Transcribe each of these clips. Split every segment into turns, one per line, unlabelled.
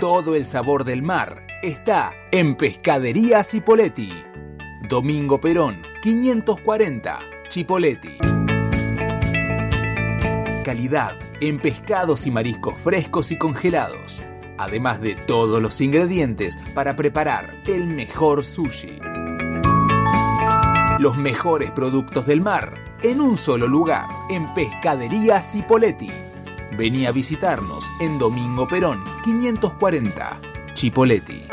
Todo el sabor del mar está en Pescadería Cipolletti. Domingo Perón, 540, Chipolletti. Calidad en pescados y mariscos frescos y congelados, además de todos los ingredientes para preparar el mejor sushi. Los mejores productos del mar en un solo lugar, en Pescadería Cipolletti. Vení a visitarnos en Domingo Perón, 540, Chipolletti.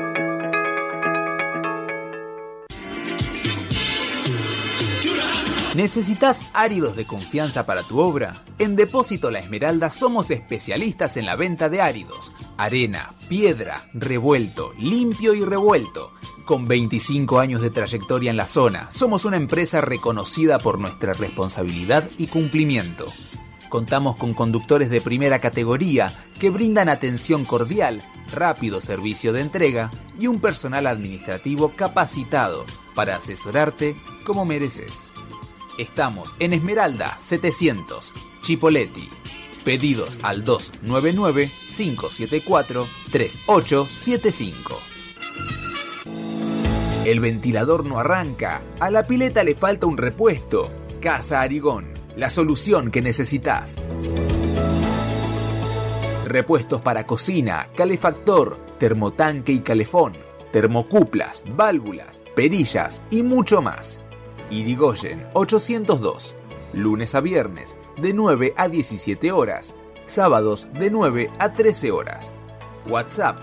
¿Necesitas áridos de confianza para tu obra? En Depósito La Esmeralda somos especialistas en la venta de áridos. Arena, piedra, revuelto, limpio y revuelto. Con 25 años de trayectoria en la zona, somos una empresa reconocida por nuestra responsabilidad y cumplimiento. Contamos con conductores de primera categoría que brindan atención cordial, rápido servicio de entrega y un personal administrativo capacitado para asesorarte como mereces. Estamos en Esmeralda 700, Chipolletti. Pedidos al 299-574-3875. El ventilador no arranca, a la pileta le falta un repuesto. Casa Arigón, la solución que necesitas. Repuestos para cocina, calefactor, termotanque y calefón, termocuplas, válvulas, perillas y mucho más. Irigoyen 802, lunes a viernes de 9 a 17 horas, sábados de 9 a 13 horas. WhatsApp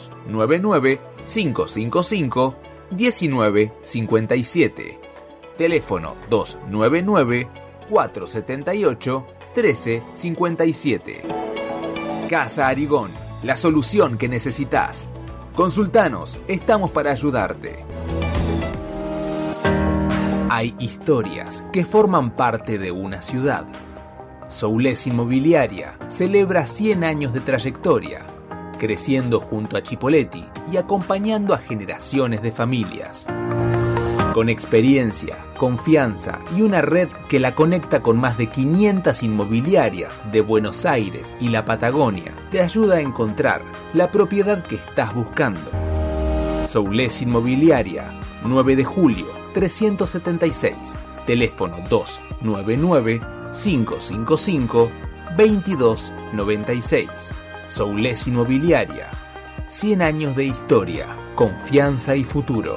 299-555-1957. Teléfono 299-478-1357. Casa Arigón, la solución que necesitas. Consultanos, estamos para ayudarte. Hay historias que forman parte de una ciudad. Soulés Inmobiliaria celebra 100 años de trayectoria, creciendo junto a Chipolletti y acompañando a generaciones de familias. Con experiencia, confianza y una red que la conecta con más de 500 inmobiliarias de Buenos Aires y la Patagonia, te ayuda a encontrar la propiedad que estás buscando. Soulés Inmobiliaria, 9 de julio, 376, teléfono 299-555-2296. Soulés Inmobiliaria, 100 años de historia, confianza y futuro.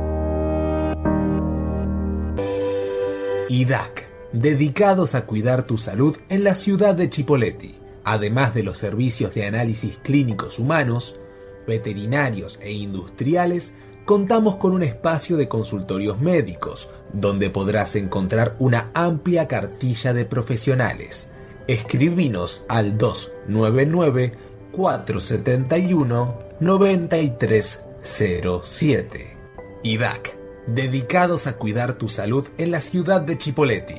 IDAC, dedicados a cuidar tu salud en la ciudad de Chipolletti, además de los servicios de análisis clínicos humanos, veterinarios e industriales. Contamos con un espacio de consultorios médicos, donde podrás encontrar una amplia cartilla de profesionales. Escribinos al 299-471-9307. IDAC, dedicados a cuidar tu salud en la ciudad de Chipolletti.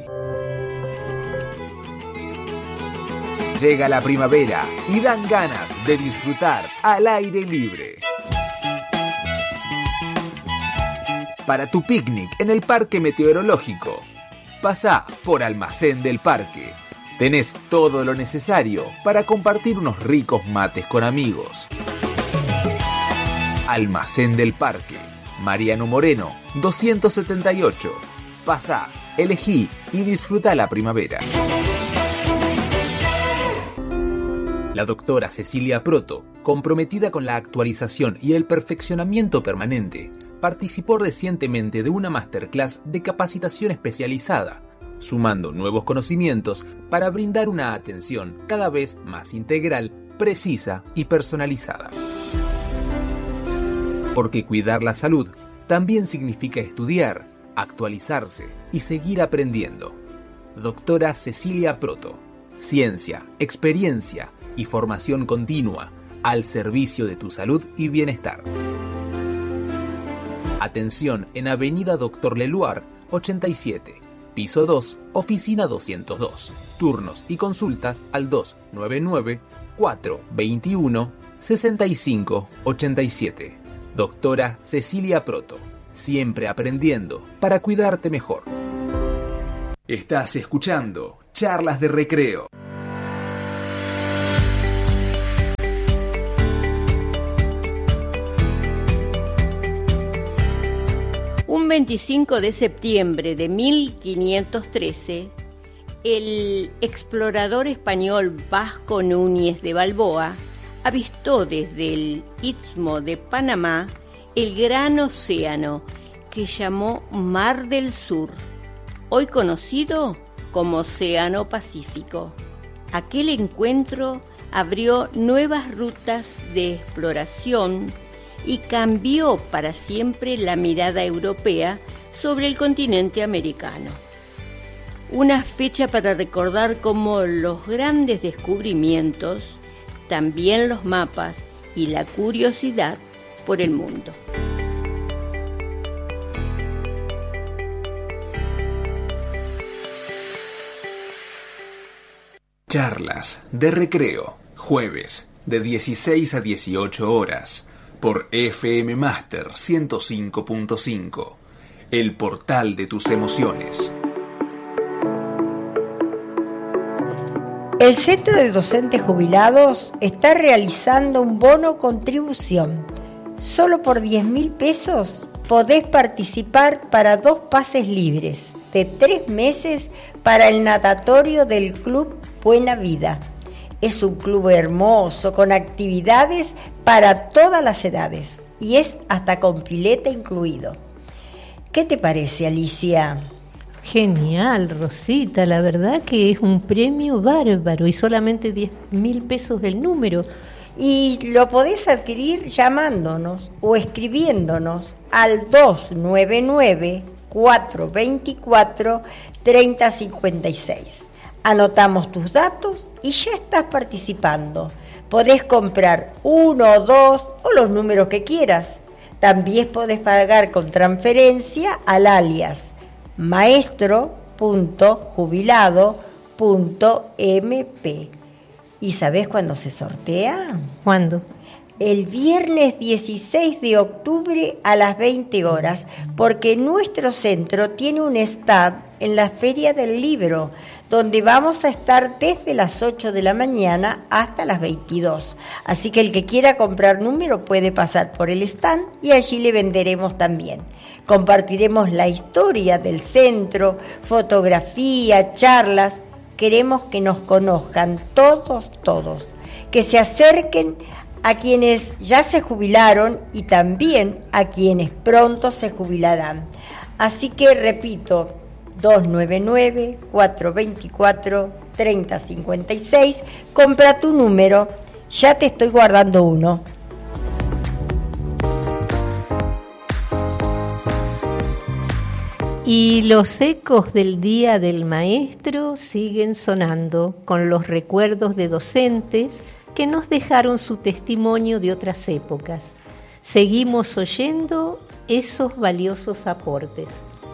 Llega la primavera y dan ganas de disfrutar al aire libre. Para tu picnic en el Parque Meteorológico, pasá por Almacén del Parque. Tenés todo lo necesario para compartir unos ricos mates con amigos. Almacén del Parque, Mariano Moreno, 278. Pasá, elegí y disfruta la primavera. La doctora Cecilia Proto, comprometida con la actualización y el perfeccionamiento permanente, participó recientemente de una masterclass de capacitación especializada, sumando nuevos conocimientos para brindar una atención cada vez más integral, precisa y personalizada. Porque cuidar la salud también significa estudiar, actualizarse y seguir aprendiendo. Doctora Cecilia Proto, ciencia, experiencia y formación continua al servicio de tu salud y bienestar. Atención en Avenida Dr. Leluar, 87, piso 2, oficina 202. Turnos y consultas al 299-421-6587. Doctora Cecilia Proto, siempre aprendiendo para cuidarte mejor. Estás escuchando Charlas de Recreo.
25 de septiembre de 1513, el explorador español Vasco Núñez de Balboa avistó desde el Istmo de Panamá el gran océano que llamó Mar del Sur, hoy conocido como Océano Pacífico. Aquel encuentro abrió nuevas rutas de exploración y cambió para siempre la mirada europea sobre el continente americano. Una fecha para recordar cómo los grandes descubrimientos, también los mapas y la curiosidad por el mundo.
Charlas de recreo, jueves, de 16 a 18 horas, por FM Master 105.5, el portal de tus emociones.
El Centro de Docentes Jubilados está realizando un bono contribución. Solo por 10.000 pesos podés participar para 2 pases libres de 3 meses para el natatorio del Club Buena Vida. Es un club hermoso con actividades para todas las edades y es hasta con pileta incluido. ¿Qué te parece, Alicia?
Genial, Rosita, la verdad que es un premio bárbaro y solamente 10.000 pesos el número.
Y lo podés adquirir llamándonos o escribiéndonos al 299-424-3056. Anotamos tus datos y ya estás participando. Podés comprar 1 o 2 o los números que quieras. También podés pagar con transferencia al alias maestro.jubilado.mp. ¿Y sabés cuándo se sortea?
¿Cuándo?
El viernes 16 de octubre a las 20 horas, porque nuestro centro tiene un stand en la Feria del Libro, donde vamos a estar desde las 8 de la mañana hasta las 22. Así que el que quiera comprar número puede pasar por el stand y allí le venderemos también. Compartiremos la historia del centro, fotografía, charlas. Queremos que nos conozcan todos, que se acerquen a quienes ya se jubilaron y también a quienes pronto se jubilarán. Así que repito, 299-424-3056, compra tu número, ya te estoy guardando uno.
Y los ecos del Día del Maestro siguen sonando con los recuerdos de docentes que nos dejaron su testimonio de otras épocas. Seguimos oyendo esos valiosos aportes.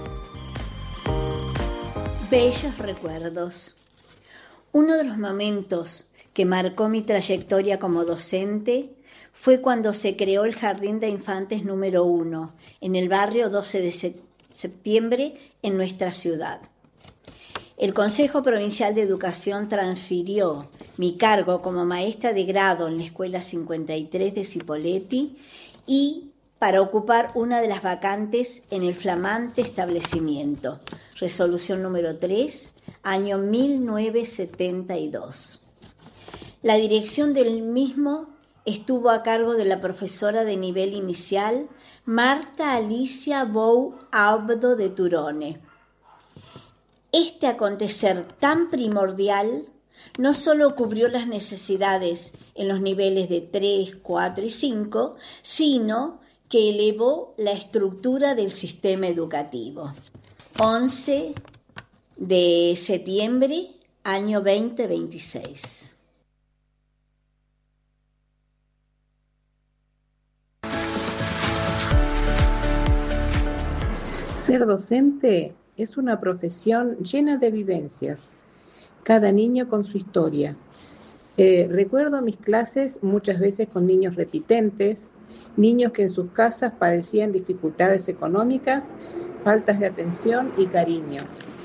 Bellos recuerdos. Uno de los momentos que marcó mi trayectoria como docente fue cuando se creó el Jardín de Infantes número 1 en el barrio 12 de septiembre en nuestra ciudad. El Consejo Provincial de Educación transfirió mi cargo como maestra de grado en la Escuela 53 de Cipolletti y para ocupar una de las vacantes en el flamante establecimiento. Resolución número 3, año 1972. La dirección del mismo estuvo a cargo de la profesora de nivel inicial Marta Alicia Bou Abdo de Turone. Este acontecer tan primordial no solo cubrió las necesidades en los niveles de 3, 4 y 5, sino que elevó la estructura del sistema educativo. 11 de septiembre, año 2026.
Ser docente es una profesión llena de vivencias, cada niño con su historia. Recuerdo mis clases muchas veces con niños repitentes, niños que en sus casas padecían dificultades económicas, faltas de atención y cariño.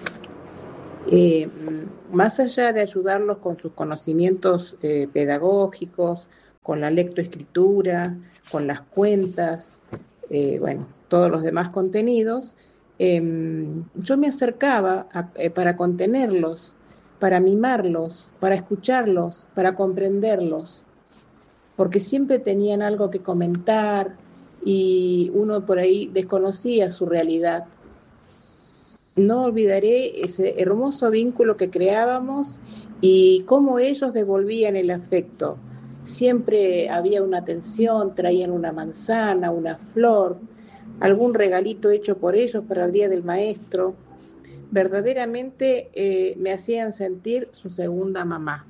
Más allá de ayudarlos con sus conocimientos pedagógicos, con la lectoescritura, con las cuentas, todos los demás contenidos, yo me acercaba para contenerlos, para mimarlos, para escucharlos, para comprenderlos, porque siempre tenían algo que comentar y uno por ahí desconocía su realidad. No olvidaré ese hermoso vínculo que creábamos y cómo ellos devolvían el afecto. Siempre había una atención, traían una manzana, una flor, algún regalito hecho por ellos para el Día del Maestro. Verdaderamente me hacían sentir su segunda mamá.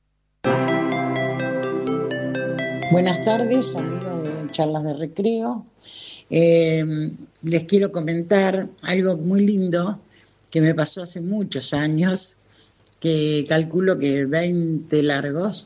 Buenas tardes, amigos de Charlas de Recreo. Les quiero comentar algo muy lindo que me pasó hace muchos años, que calculo que 20 largos,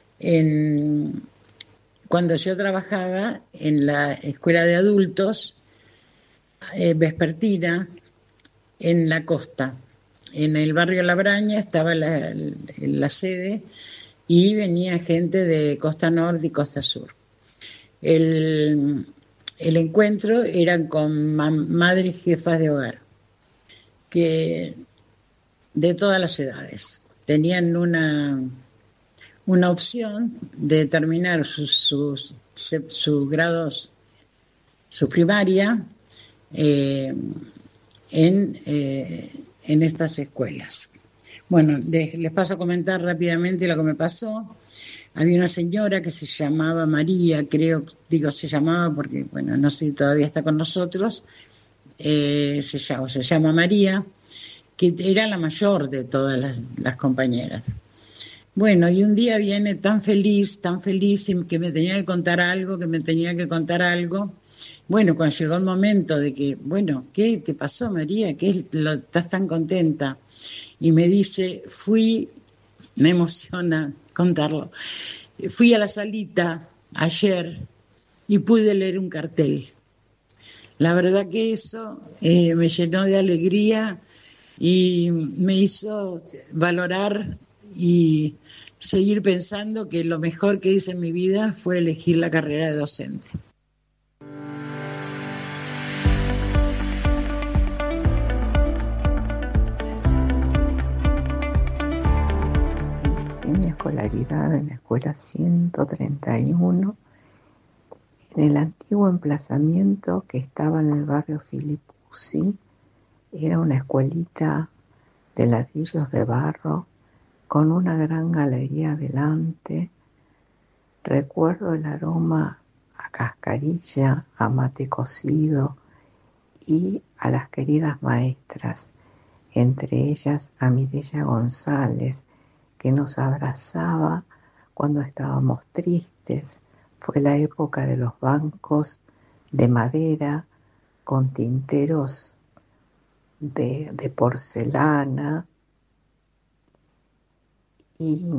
cuando yo trabajaba en la escuela de adultos vespertina en la costa. En el barrio La Braña estaba la sede y venía gente de Costa Norte y Costa Sur. El encuentro era con madres jefas de hogar, que de todas las edades tenían una opción de terminar sus grados, su primaria, en estas escuelas. Bueno, les paso a comentar rápidamente lo que me pasó. Había una señora que se llamaba María, se llamaba porque, bueno, no sé si todavía está con nosotros, se llama María, que era la mayor de todas las compañeras. Bueno, y un día viene tan feliz, y que me tenía que contar algo, Bueno, cuando llegó el momento de que, bueno, ¿qué te pasó, María? ¿Qué estás tan contenta? Y me dice, me emociona contarlo, fui a la salita ayer y pude leer un cartel. La verdad que eso me llenó de alegría y me hizo valorar y seguir pensando que lo mejor que hice en mi vida fue elegir la carrera de docente.
Mi escolaridad en la escuela 131, en el antiguo emplazamiento que estaba en el barrio Filipuzzi. Era una escuelita de ladrillos de barro con una gran galería adelante. Recuerdo el aroma a cascarilla, a mate cocido y a las queridas maestras, entre ellas a Mireya González, que nos abrazaba cuando estábamos tristes. Fue la época de los bancos de madera con tinteros de porcelana y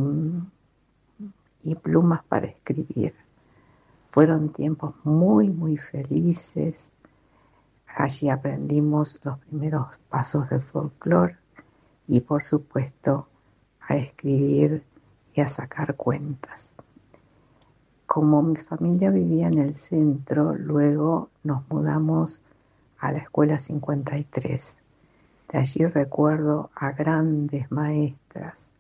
plumas para escribir. Fueron tiempos muy, muy felices. Allí aprendimos los primeros pasos del folclore y, por supuesto, a escribir y a sacar cuentas. Como mi familia vivía en el centro, luego nos mudamos a la escuela 53. De allí recuerdo a grandes maestras,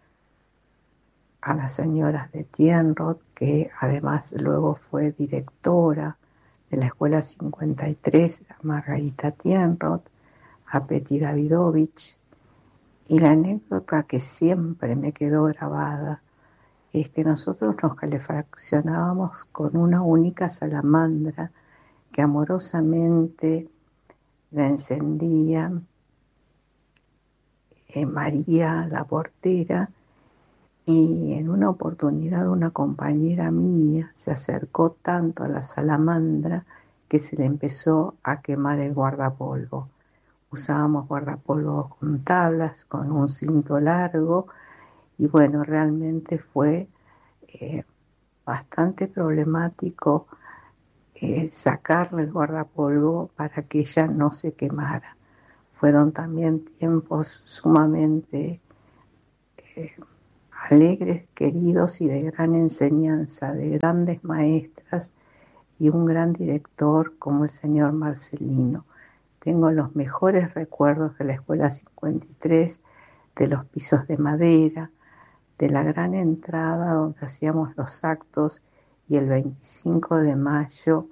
a las señoras de Tienrod, que además luego fue directora de la escuela 53, a Margarita Tienrod, a Peti Davidovich. Y la anécdota que siempre me quedó grabada es que nosotros nos calefaccionábamos con una única salamandra que amorosamente la encendía María, la portera, y en una oportunidad una compañera mía se acercó tanto a la salamandra que se le empezó a quemar el guardapolvo. Usábamos guardapolvos con tablas, con un cinto largo, y bueno, realmente fue bastante problemático sacarle el guardapolvo para que ella no se quemara. Fueron también tiempos sumamente alegres, queridos y de gran enseñanza, de grandes maestras y un gran director como el señor Marcelino, Tengo los mejores recuerdos de la Escuela 53, de los pisos de madera, de la gran entrada donde hacíamos los actos y el 25 de mayo,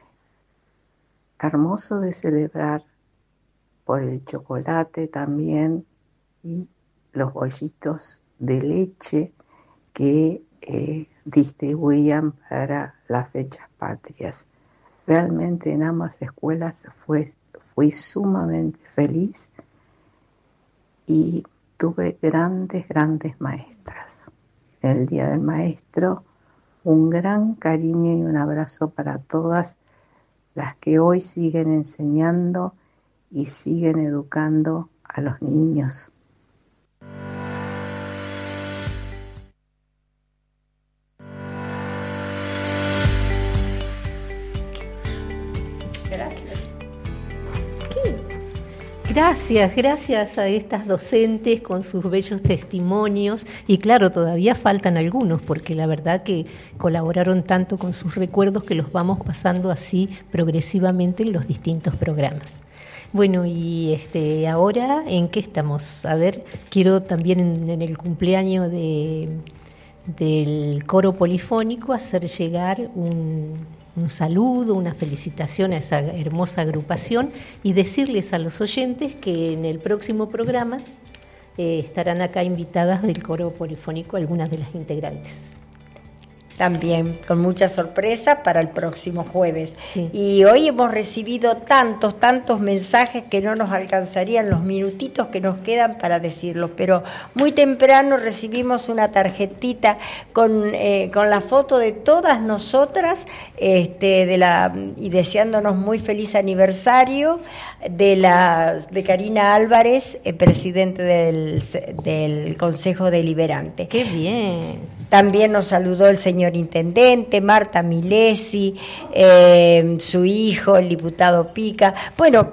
hermoso de celebrar por el chocolate también y los bollitos de leche que distribuían para las fechas patrias. Realmente en ambas escuelas fui sumamente feliz y tuve grandes maestras. En el Día del Maestro, un gran cariño y un abrazo para todas las que hoy siguen enseñando y siguen educando a los niños.
Gracias a estas docentes con sus bellos testimonios, y claro, todavía faltan algunos porque la verdad que colaboraron tanto con sus recuerdos que los vamos pasando así progresivamente en los distintos programas. Bueno, y ahora, ¿en qué estamos? A ver, quiero también en el cumpleaños del coro polifónico hacer llegar un saludo, una felicitación a esa hermosa agrupación y decirles a los oyentes que en el próximo programa estarán acá invitadas del coro polifónico algunas de las integrantes.
También con mucha sorpresa para el próximo jueves.
Sí.
Y hoy hemos recibido tantos mensajes que no nos alcanzarían los minutitos que nos quedan para decirlos, pero muy temprano recibimos una tarjetita con la foto de todas nosotras y deseándonos muy feliz aniversario de Karina Álvarez, presidente del Consejo Deliberante.
¡Qué bien!
También nos saludó el señor intendente, Marta Milesi, su hijo, el diputado Pica. Bueno,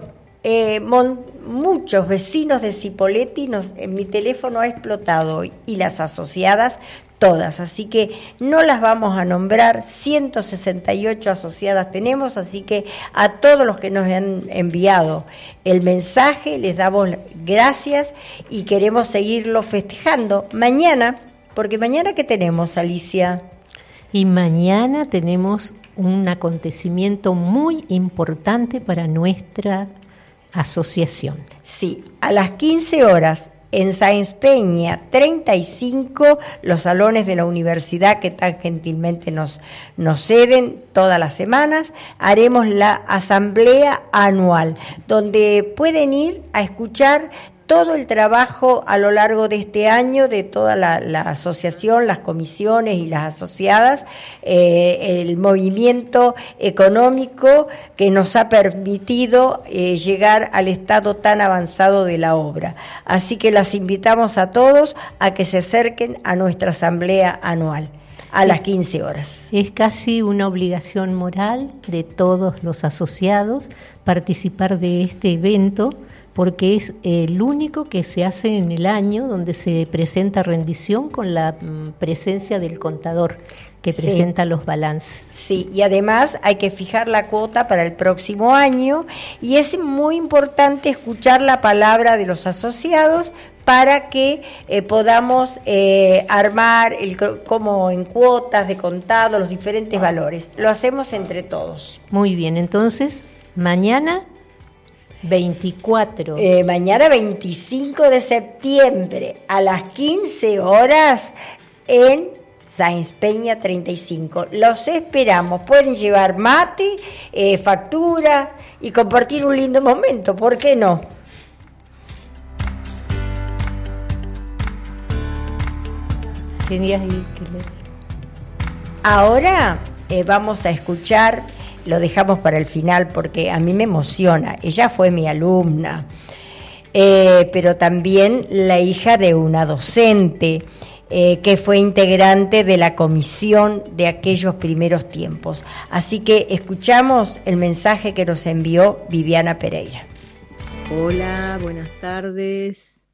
muchos vecinos de Cipolletti, mi teléfono ha explotado hoy, y las asociadas todas, así que no las vamos a nombrar, 168 asociadas tenemos, así que a todos los que nos han enviado el mensaje les damos gracias y queremos seguirlo festejando mañana. Porque mañana, ¿qué tenemos, Alicia?
Y mañana tenemos un acontecimiento muy importante para nuestra asociación.
Sí, a las 15 horas en Sáenz Peña 35, los salones de la universidad que tan gentilmente nos ceden todas las semanas, haremos la asamblea anual, donde pueden ir a escuchar todo el trabajo a lo largo de este año de toda la asociación, las comisiones y las asociadas, el movimiento económico que nos ha permitido llegar al estado tan avanzado de la obra. Así que las invitamos a todos a que se acerquen a nuestra asamblea anual a las 15 horas.
Es casi una obligación moral de todos los asociados participar de este evento, porque es el único que se hace en el año donde se presenta rendición con la presencia del contador que presenta los balances.
Sí, y además hay que fijar la cuota para el próximo año y es muy importante escuchar la palabra de los asociados para que podamos armar como en cuotas de contado los diferentes valores. Lo hacemos entre todos.
Muy bien, entonces mañana 24.
Mañana 25 de septiembre a las 15 horas en Sáenz Peña 35. Los esperamos. Pueden llevar mate, factura y compartir un lindo momento. ¿Por qué no?
Tenías ahí que leer.
Ahora vamos a escuchar. Lo dejamos para el final porque a mí me emociona. Ella fue mi alumna, pero también la hija de una docente que fue integrante de la comisión de aquellos primeros tiempos. Así que escuchamos el mensaje que nos envió Viviana Pereira.
Hola, buenas tardes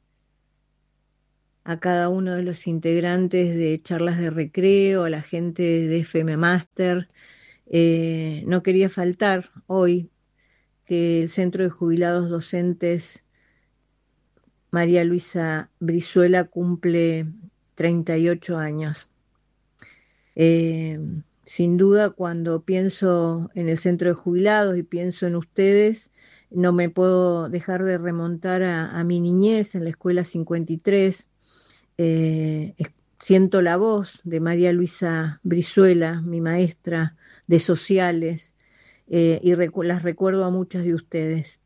a cada uno de los integrantes de Charlas de Recreo, a la gente de FM Master. No quería faltar hoy que el Centro de Jubilados Docentes María Luisa Brizuela cumple 38 años. Sin duda, cuando pienso en el Centro de Jubilados y pienso en ustedes, no me puedo dejar de remontar a mi niñez en la Escuela 53. Siento la voz de María Luisa Brizuela, mi maestra de sociales, y las recuerdo a muchas de ustedes.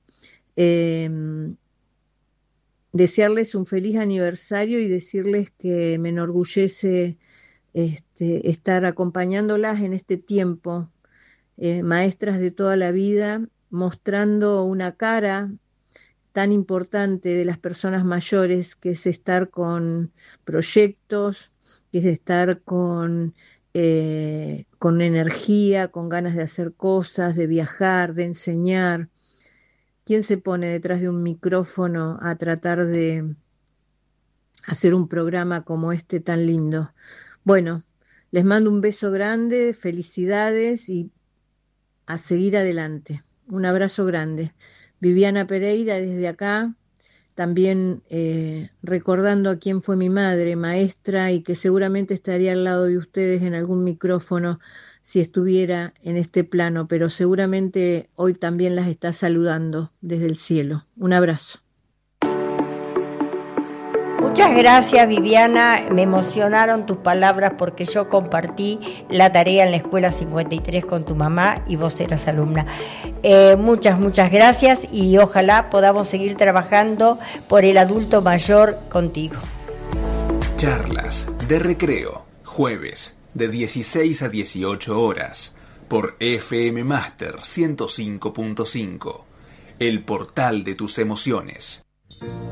Desearles un feliz aniversario y decirles que me enorgullece estar acompañándolas en este tiempo, maestras de toda la vida, mostrando una cara tan importante de las personas mayores, que es estar con proyectos, que es estar con energía, con ganas de hacer cosas, de viajar, de enseñar. ¿Quién se pone detrás de un micrófono a tratar de hacer un programa como este tan lindo? Bueno, les mando un beso grande, felicidades y a seguir adelante. Un abrazo grande. Viviana Pereira desde acá, también recordando a quién fue mi madre, maestra, y que seguramente estaría al lado de ustedes en algún micrófono si estuviera en este plano, pero seguramente hoy también las está saludando desde el cielo. Un abrazo.
Muchas gracias, Viviana, me emocionaron tus palabras porque yo compartí la tarea en la Escuela 53 con tu mamá y vos eras alumna. Muchas gracias y ojalá podamos seguir trabajando por el adulto mayor contigo.
Charlas de recreo, jueves, de 16 a 18 horas, por FM Master 105.5, el portal de tus emociones.